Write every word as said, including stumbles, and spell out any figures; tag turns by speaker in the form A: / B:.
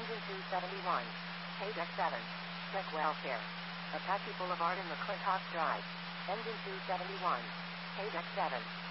A: Engine two seventy-one. Page X seven. Check welfare. Apache Boulevard in McClintock Drive. Engine two seventy-one. Page X seven.